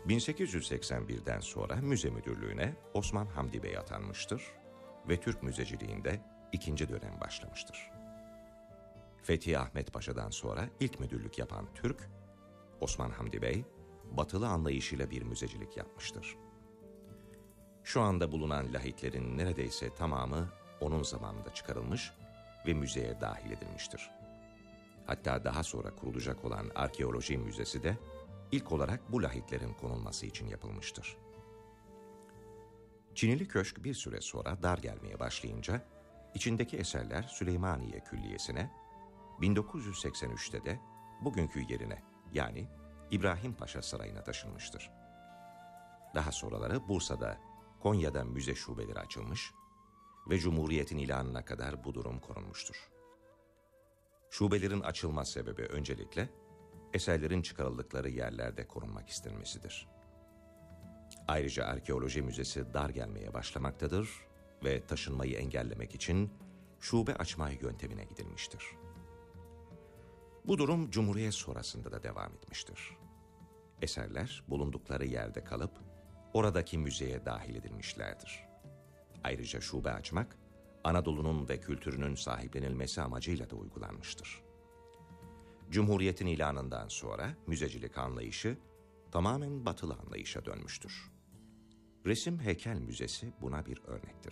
1881'den sonra müze müdürlüğüne Osman Hamdi Bey atanmıştır ve Türk müzeciliğinde ikinci dönem başlamıştır. Fethi Ahmet Paşa'dan sonra ilk müdürlük yapan Türk, Osman Hamdi Bey, batılı anlayışıyla bir müzecilik yapmıştır. Şu anda bulunan lahitlerin neredeyse tamamı onun zamanında çıkarılmış ve müzeye dahil edilmiştir. Hatta daha sonra kurulacak olan Arkeoloji Müzesi de ilk olarak bu lahitlerin konulması için yapılmıştır. Çinili Köşk bir süre sonra dar gelmeye başlayınca içindeki eserler Süleymaniye Külliyesi'ne, 1983'te de bugünkü yerine yani İbrahim Paşa Sarayı'na taşınmıştır. Daha sonraları Bursa'da, Konya'da müze şubeleri açılmış ve Cumhuriyet'in ilanına kadar bu durum korunmuştur. Şubelerin açılma sebebi öncelikle eserlerin çıkarıldıkları yerlerde korunmak istenmesidir. Ayrıca Arkeoloji Müzesi dar gelmeye başlamaktadır ve taşınmayı engellemek için şube açma yöntemine gidilmiştir. Bu durum Cumhuriyet sonrasında da devam etmiştir. Eserler bulundukları yerde kalıp oradaki müzeye dahil edilmişlerdir. Ayrıca şube açmak, Anadolu'nun ve kültürünün sahiplenilmesi amacıyla da uygulanmıştır. Cumhuriyet'in ilanından sonra müzecilik anlayışı tamamen batılı anlayışa dönmüştür. Resim Heykel Müzesi buna bir örnektir.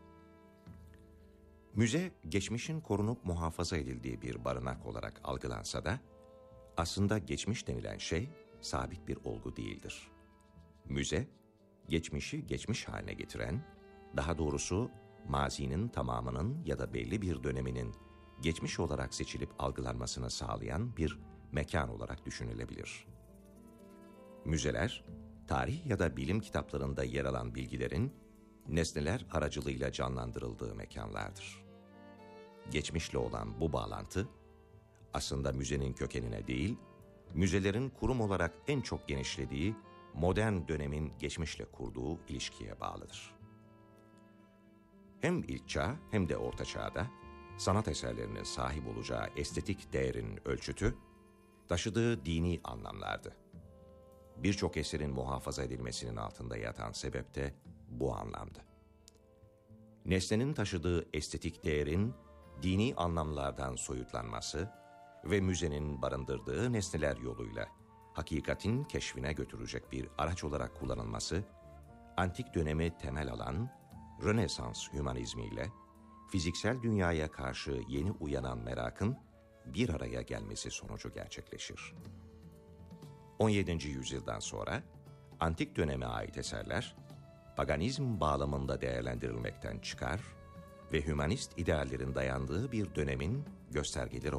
Müze, geçmişin korunup muhafaza edildiği bir barınak olarak algılansa da, aslında geçmiş denilen şey sabit bir olgu değildir. Müze, geçmişi geçmiş haline getiren, daha doğrusu mazinin tamamının ya da belli bir döneminin geçmiş olarak seçilip algılanmasını sağlayan bir mekan olarak düşünülebilir. Müzeler, tarih ya da bilim kitaplarında yer alan bilgilerin nesneler aracılığıyla canlandırıldığı mekanlardır. Geçmişle olan bu bağlantı, aslında müzenin kökenine değil, müzelerin kurum olarak en çok genişlediği modern dönemin geçmişle kurduğu ilişkiye bağlıdır. Hem ilk çağ hem de orta çağda sanat eserlerinin sahip olacağı estetik değerin ölçütü, taşıdığı dini anlamlardı. Birçok eserin muhafaza edilmesinin altında yatan sebep de bu anlamda. Nesnenin taşıdığı estetik değerin dini anlamlardan soyutlanması ve müzenin barındırdığı nesneler yoluyla hakikatin keşfine götürecek bir araç olarak kullanılması, antik dönemi temel alan Rönesans hümanizmiyle fiziksel dünyaya karşı yeni uyanan merakın bir araya gelmesi sonucu gerçekleşir. 17. yüzyıldan sonra antik döneme ait eserler paganizm bağlamında değerlendirilmekten çıkar ve hümanist ideallerin dayandığı bir dönemin göstergeleri